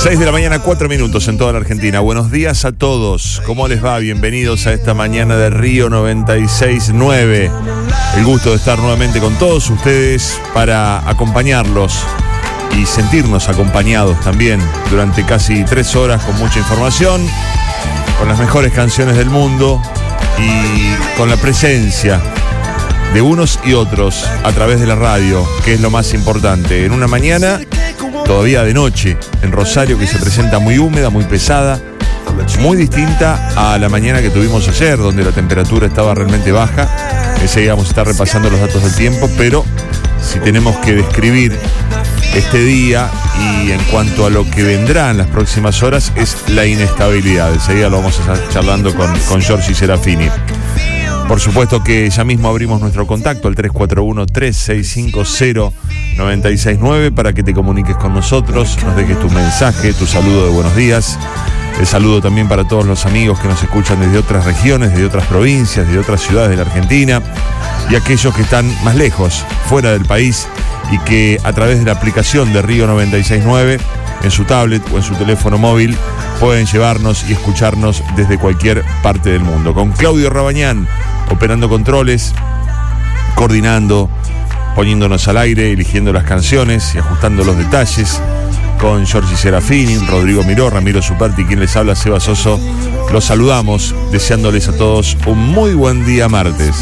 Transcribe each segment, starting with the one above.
6 de la mañana, 4 minutos en toda la Argentina. Buenos días a todos. ¿Cómo les va? Bienvenidos a esta mañana de Río 96.9. El gusto de estar nuevamente con todos ustedes para acompañarlos y sentirnos acompañados también durante casi 3 horas con mucha información, con las mejores canciones del mundo y con la presencia de unos y otros a través de la radio, que es lo más importante. En una mañana todavía de noche en Rosario, que se presenta muy húmeda, muy pesada, muy distinta a la mañana que tuvimos ayer, donde la temperatura estaba realmente baja. Enseguida vamos a estar repasando los datos del tiempo, pero si tenemos que describir este día y en cuanto a lo que vendrá en las próximas horas, es la inestabilidad. Enseguida lo vamos a estar charlando con Giorgi Serafini. Por supuesto que ya mismo abrimos nuestro contacto al 341-3650-969 para que te comuniques con nosotros, nos dejes tu mensaje, tu saludo de buenos días. El saludo también para todos los amigos que nos escuchan desde otras regiones, desde otras provincias, de otras ciudades de la Argentina, y aquellos que están más lejos, fuera del país, y que a través de la aplicación de Río 96.9 en su tablet o en su teléfono móvil pueden llevarnos y escucharnos desde cualquier parte del mundo. Con Claudio Rabañán operando controles, coordinando, poniéndonos al aire, eligiendo las canciones y ajustando los detalles. Con Giorgi Serafini, Rodrigo Miró, Ramiro Superti, quien les habla, Seba Soso. Los saludamos, deseándoles a todos un muy buen día martes.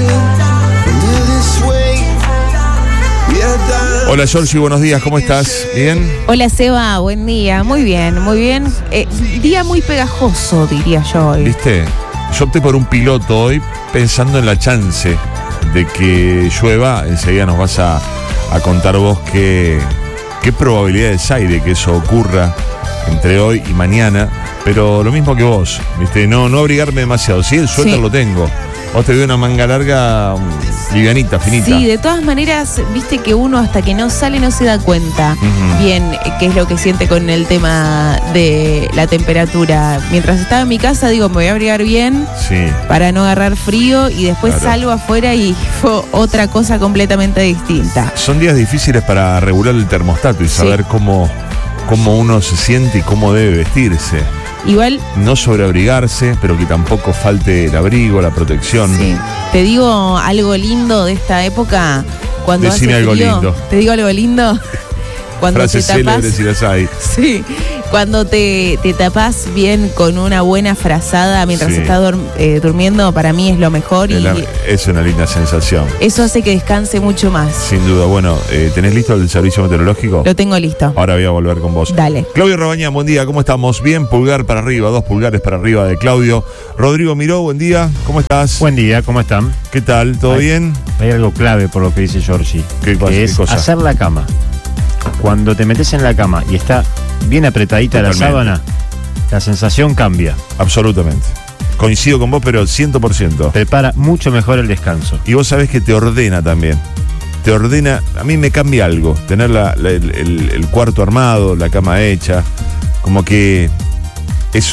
Hola Giorgi, buenos días, ¿cómo estás? ¿Bien? Hola Seba, buen día, muy bien, muy bien. Día muy pegajoso, diría yo hoy. ¿Viste? Yo opté por un piloto hoy pensando en la chance de que llueva. Enseguida nos vas a contar vos qué probabilidades hay de que eso ocurra entre hoy y mañana. Pero lo mismo que vos, ¿viste? No abrigarme demasiado. Sí, el suéter lo tengo. Vos te veo una manga larga, livianita, finita. Sí, de todas maneras, viste que uno hasta que no sale no se da cuenta bien qué es lo que siente con el tema de la temperatura. Mientras estaba en mi casa, digo, me voy a abrigar bien para no agarrar frío, y después salgo afuera y fue otra cosa completamente distinta. Son días difíciles para regular el termostato y saber cómo uno se siente y cómo debe vestirse. Igual no sobreabrigarse, pero que tampoco falte el abrigo, la protección. Sí. Te digo algo lindo de esta época. Cuando Decime hace algo frío, lindo. Te digo algo lindo. Cuando frases te tapás, célebres si las hay. Sí, cuando te tapás bien con una buena frazada mientras estás durmiendo, para mí es lo mejor. Es una linda sensación. Eso hace que descanse mucho más. Sin duda. Bueno, ¿tenés listo el servicio meteorológico? Lo tengo listo. Ahora voy a volver con vos. Dale. Claudio Rabañán, buen día, ¿cómo estamos? Bien, pulgar para arriba, 2 pulgares para arriba de Claudio. Rodrigo Miró, buen día, ¿cómo estás? Buen día, ¿cómo están? ¿Qué tal? ¿Todo bien? Hay algo clave por lo que dice Giorgi. ¿Qué cosa? Hacer la cama. Cuando te metes en la cama y está bien apretadita la sábana, la sensación cambia. Absolutamente. Coincido con vos, pero 100%. Prepara mucho mejor el descanso. Y vos sabés que te ordena también. Te ordena, a mí me cambia algo. Tener el cuarto armado, la cama hecha, como que es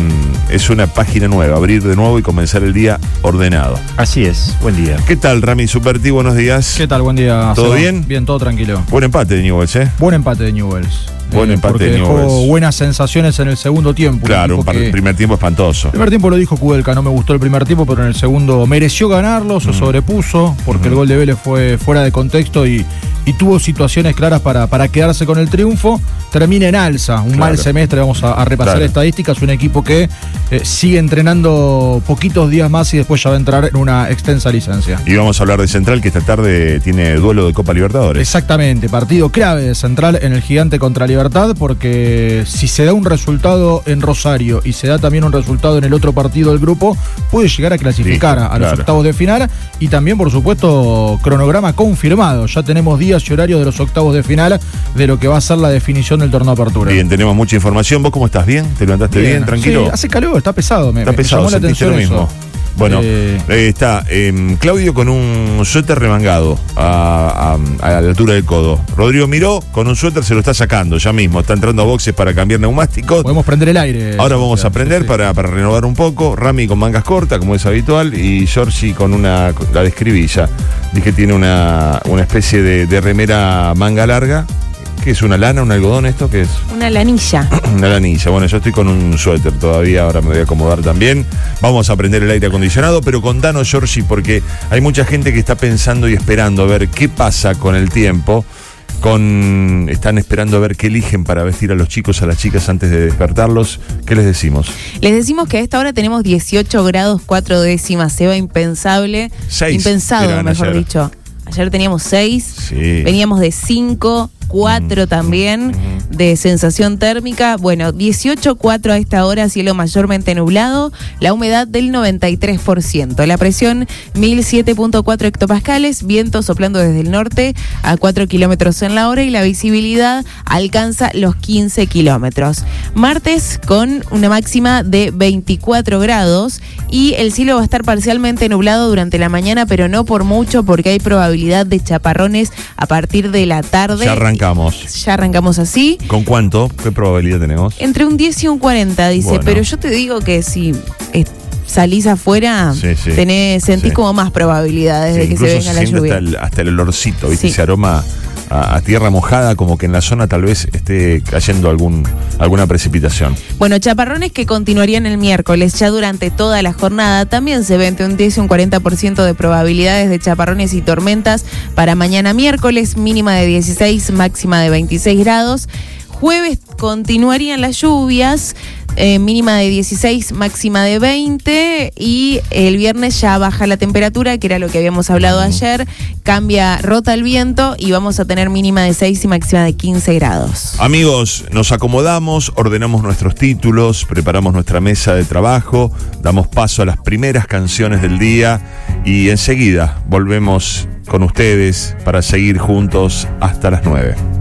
una página nueva, abrir de nuevo y comenzar el día ordenado. Así es, buen día. ¿Qué tal, Rami Superti? Buenos días. ¿Qué tal? Buen día. ¿Todo Seba? bien? Bien, todo tranquilo. Buen empate de Newell's, ¿eh? Buen empate de Newell's. Buen empate porque de dejó Newell's. buenas sensaciones en el segundo tiempo. Claro, primer tiempo espantoso. El primer tiempo lo dijo Kudelka, no me gustó el primer tiempo, pero en el segundo mereció ganarlo, se sobrepuso, porque el gol de Vélez fue fuera de contexto y tuvo situaciones claras para quedarse con el triunfo. Termina en alza, un mal semestre, vamos a repasar estadísticas, un equipo que sigue entrenando poquitos días más y después ya va a entrar en una extensa licencia. Y vamos a hablar de Central, que esta tarde tiene duelo de Copa Libertadores. Exactamente, partido clave de Central en el Gigante contra Libertad, porque si se da un resultado en Rosario y se da también un resultado en el otro partido del grupo, puede llegar a clasificar a los octavos de final. Y también, por supuesto, cronograma confirmado. Ya tenemos días y horarios de los octavos de final de lo que va a ser la definición del torneo de apertura. Bien, tenemos mucha información. ¿Vos cómo estás? ¿Bien? ¿Te levantaste bien? ¿Tranquilo? Sí, hace calor, está pesado. Está pesado, me llamó la atención lo mismo. eso. Bueno, está Claudio con un suéter remangado a la altura del codo. Rodrigo Miró con un suéter, se lo está sacando ya mismo. Está entrando a boxes para cambiar neumáticos. Podemos prender el aire. Ahora vamos a prender para renovar un poco. Rami con mangas cortas, como es habitual. Y Giorgi con la describí ya. Dije, tiene una especie de remera manga larga, ¿Qué es? ¿Una lana, un algodón esto? ¿Qué es? Una lanilla. Una lanilla. Bueno, yo estoy con un suéter todavía, ahora me voy a acomodar también. Vamos a prender el aire acondicionado, pero contanos, Giorgi, porque hay mucha gente que está pensando y esperando a ver qué pasa con el tiempo. Están esperando a ver qué eligen para vestir a los chicos, a las chicas antes de despertarlos. ¿Qué les decimos? Les decimos que a esta hora tenemos 18 grados 4 décimas. Seba, impensable. 6. Impensado, mejor dicho. Ayer teníamos 6, sí. Veníamos de 5, 4 también, de sensación térmica. Bueno, 18,4 a esta hora, cielo mayormente nublado, la humedad del 93%, la presión 1007.4 hectopascales, viento soplando desde el norte a 4 kilómetros en la hora y la visibilidad alcanza los 15 kilómetros. Martes con una máxima de 24 grados y el cielo va a estar parcialmente nublado durante la mañana, pero no por mucho porque hay probabilidad de chaparrones a partir de la tarde. Ya arrancamos así. ¿Con cuánto? ¿Qué probabilidad tenemos? Entre un 10 y un 40, dice. Bueno. Pero yo te digo que si salís afuera, sentís como más probabilidades de que se venga la lluvia. Hasta el olorcito, ¿viste? Sí. Ese aroma a tierra mojada, como que en la zona tal vez esté cayendo alguna precipitación. Bueno, chaparrones que continuarían el miércoles, ya durante toda la jornada. También se ve entre un 10 y un 40% de probabilidades de chaparrones y tormentas para mañana miércoles, mínima de 16, máxima de 26 grados. Jueves continuarían las lluvias, mínima de 16, máxima de 20, y el viernes ya baja la temperatura, que era lo que habíamos hablado ayer, rota el viento y vamos a tener mínima de 6 y máxima de 15 grados. Amigos, nos acomodamos, ordenamos nuestros títulos, preparamos nuestra mesa de trabajo, damos paso a las primeras canciones del día y enseguida volvemos con ustedes para seguir juntos hasta las 9.